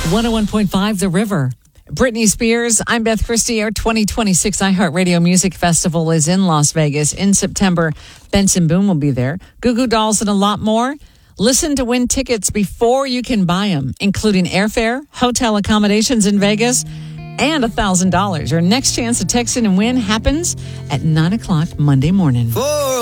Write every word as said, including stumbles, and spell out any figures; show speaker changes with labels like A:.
A: one oh one point five The River. Britney Spears, I'm Beth Christie. Our twenty twenty-six iHeartRadio Music Festival is in Las Vegas in September. Benson Boone will be there. Goo Goo Dolls and a lot more. Listen to win tickets before you can buy them, including airfare, hotel accommodations in Vegas, and one thousand dollars. Your next chance to text in and win happens at nine o'clock Monday morning.
B: For